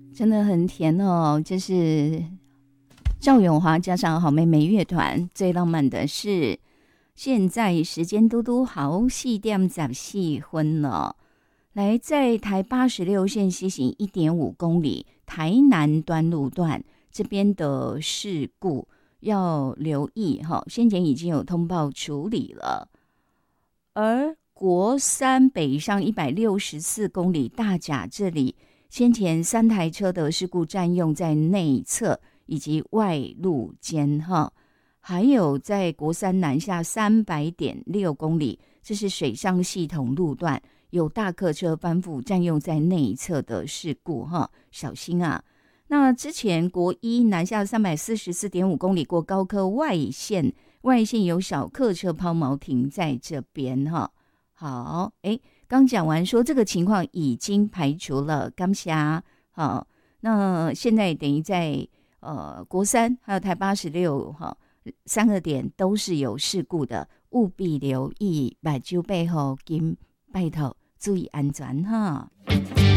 真的很甜哦。这是赵咏华加上好妹妹乐团最浪漫的是，现在时间嘟嘟好4:14了。来，在台86线西行1.5公里，台南端路段这边的事故要留意哈，先前已经有通报处理了。而国三北上164公里大甲这里，先前3台车的事故占用在内侧以及外路间哈，还有在国三南下300.6公里，这是水上系统路段，有大客车翻覆占用在内侧的事故哈，小心啊！那之前国一南下344.5公里过高科外线有小客车抛锚停在这边哈。好，刚讲完说这个情况已经排除了，感谢。好，那现在等于在国三还有台86哈3个点都是有事故的，务必留意，目睭背后跟拜托注意安全哈。